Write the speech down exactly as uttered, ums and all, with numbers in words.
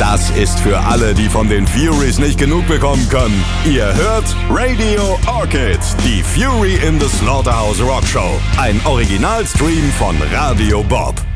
Das ist für alle, die von den Furies nicht genug bekommen können. Ihr hört Radio Orchid, die Fury in the Slaughterhouse Rock Show. Ein Originalstream von Radio Bob.